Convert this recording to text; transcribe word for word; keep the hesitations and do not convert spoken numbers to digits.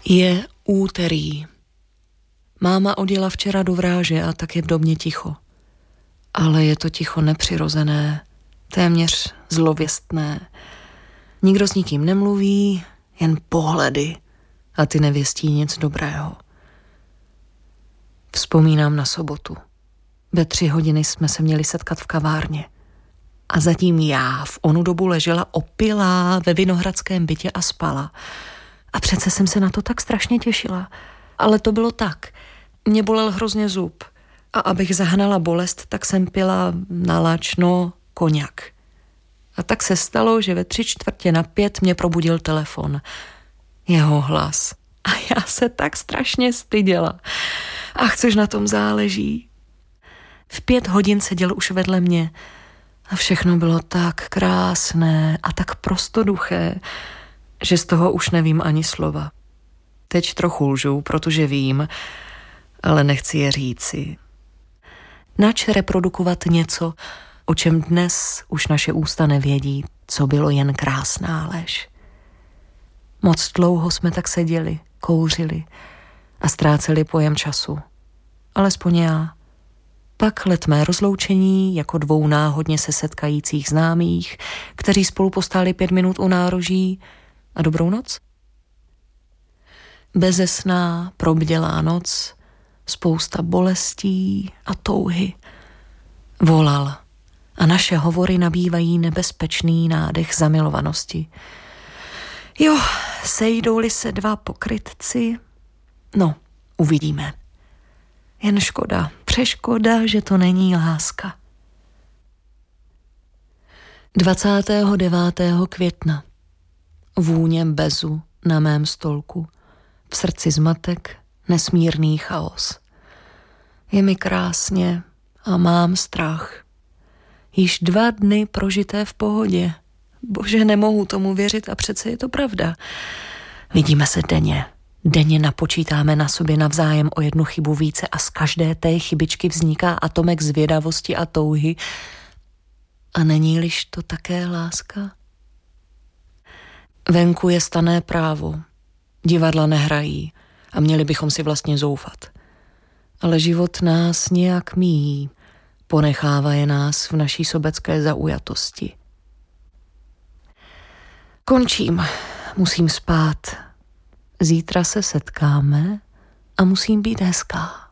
Je úterý. Máma odjela včera do Vráže a tak je v domě ticho. Ale je to ticho nepřirozené, téměř zlověstné. Nikdo s nikým nemluví, jen pohledy a ty nevěstí nic dobrého. Vzpomínám na sobotu. Ve tři hodiny jsme se měli setkat v kavárně. A zatím já v onu dobu ležela opilá ve vinohradském bytě a spala. A přece jsem se na to tak strašně těšila. Ale to bylo tak. Mě bolel hrozně zub. A abych zahnala bolest, tak jsem pila nalačno koňak. A tak se stalo, že ve tři čtvrtě na pět mě probudil telefon. Jeho hlas. A já se tak strašně styděla. Ach, což na tom záleží. V pět hodin seděl už vedle mě a všechno bylo tak krásné a tak prostoduché, že z toho už nevím ani slova. Teď trochu lžu, protože vím, ale nechci je říci. Nač reprodukovat něco, o čem dnes už naše ústa nevědí, co bylo jen krásná lež. Moc dlouho jsme tak seděli, kouřili a ztráceli pojem času. Alespoň já. Pak letmé rozloučení jako dvou náhodně se setkajících známých, kteří spolu postáli pět minut u nároží a dobrou noc. Bezesná, probdělá noc, spousta bolestí a touhy. Volal a naše hovory nabývají nebezpečný nádech zamilovanosti. Jo, sejdou-li se dva pokrytci, no, uvidíme. Jen škoda, přeškoda, že to není láska. dvacátého devátého května. Vůně bezu na mém stolku. V srdci zmatek, nesmírný chaos. Je mi krásně a mám strach. Již dva dny prožité v pohodě. Bože, nemohu tomu věřit a přece je to pravda. Vidíme se denně. Denně napočítáme na sobě navzájem o jednu chybu více a z každé té chybičky vzniká atomek zvědavosti a touhy. A není-liž to také láska? Venku je stanné právo. Divadla nehrají a měli bychom si vlastně zoufat. Ale život nás nějak míjí. Ponechává je nás v naší sobecké zaujatosti. Končím. Musím spát. Zítra se setkáme a musím být hezká.